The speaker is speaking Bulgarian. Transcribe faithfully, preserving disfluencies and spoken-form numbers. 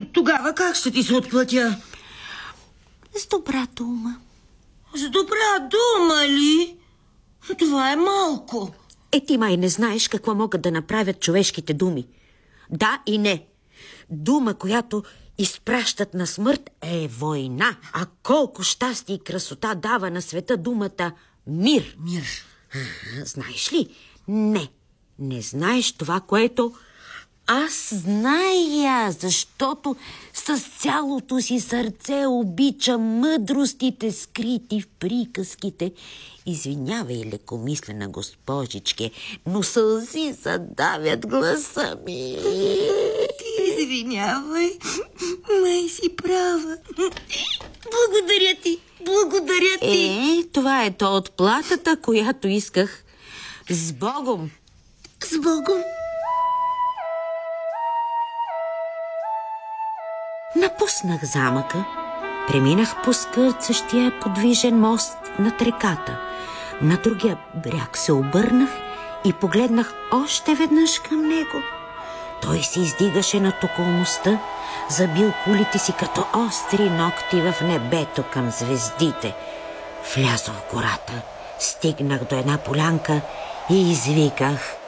Тогава как ще ти се отплатя? С добра дума. С добра дума ли? Това е малко. Е, ти май не знаеш какво могат да направят човешките думи. Да и не. Дума, която изпращат на смърт, е война. А колко щастие и красота дава на света думата мир. Мир. Знаеш ли? Не. Не знаеш това, което аз зная, защото с цялото си сърце обичам мъдростите, скрити в приказките. Извинявай, лекомислена госпожичке, но сълзи задавят гласа ми. Ти извинявай, май си права. Благодаря ти, благодаря ти. Е, това е то отплатата, която исках. С Богом! С Богом! Напуснах замъка, преминах по скърцащия подвижен мост над реката. На другия бряг се обърнах и погледнах още веднъж към него. Той се издигаше над околността, забил кулите си като остри ногти в небето към звездите. Влязох в гората, стигнах до една полянка и извиках: